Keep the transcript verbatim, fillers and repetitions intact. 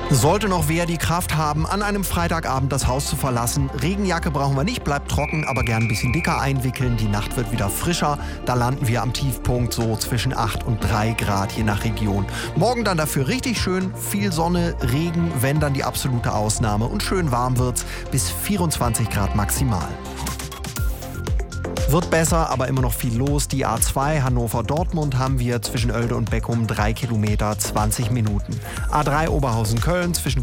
Sollte noch wer die Kraft haben, an einem Freitagabend das Haus zu verlassen. Regenjacke brauchen wir nicht, bleibt trocken, aber gern ein bisschen dicker einwickeln. Die Nacht wird wieder frischer. Da landen wir am Tiefpunkt so zwischen acht und drei Grad, je nach Region. Morgen dann dafür richtig schön, viel Sonne, Regen, wenn dann die absolute Ausnahme. Und schön warm wird's, bis vierundzwanzig Grad maximal. Wird besser, aber immer noch viel los. Die A zwei Hannover-Dortmund haben wir zwischen Oelde und Beckum drei Kilometer, zwanzig Minuten. A drei Oberhausen-Köln zwischen